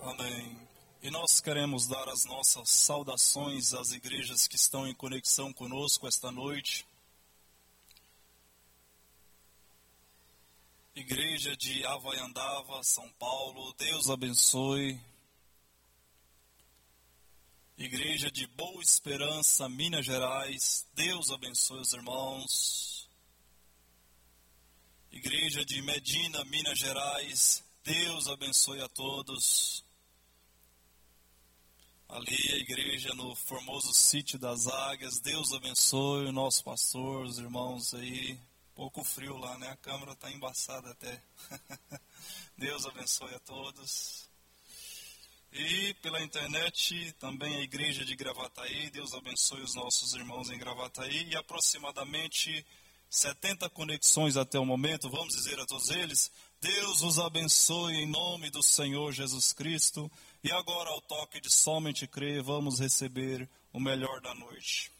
Amém. E nós queremos dar as nossas saudações às igrejas que estão em conexão conosco esta noite. Igreja de Havaiandava, São Paulo, Deus abençoe. Igreja de Boa Esperança, Minas Gerais, Deus abençoe os irmãos. Igreja de Medina, Minas Gerais, Deus abençoe a todos. Ali a igreja no formoso Sítio das Águias, Deus abençoe o nosso pastor, os irmãos aí. Pouco frio lá, né? A câmera está embaçada até. Deus abençoe a todos. E pela internet também a igreja de Gravataí, Deus abençoe os nossos irmãos em Gravataí. E aproximadamente 70 conexões até o momento, vamos dizer a todos eles: Deus os abençoe em nome do Senhor Jesus Cristo. E agora, ao toque de somente crer, vamos receber o melhor da noite.